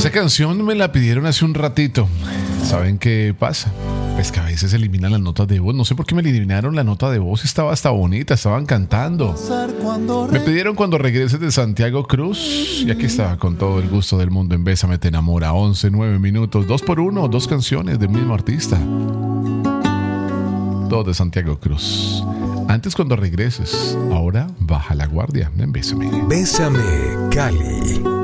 Esa canción me la pidieron hace un ratito. ¿Saben qué pasa? Pues que a veces eliminan las notas de voz. No sé por qué me eliminaron la nota de voz. Estaba hasta bonita, estaban cantando. Me pidieron Cuando regreses de Santiago Cruz. Y aquí estaba con todo el gusto del mundo en Bésame te enamora. 11, 9 minutos. 2x1, 2 canciones del mismo artista. Todo de Santiago Cruz. Antes Cuando regreses. Ahora baja la guardia en Bésame. Bésame, Cali.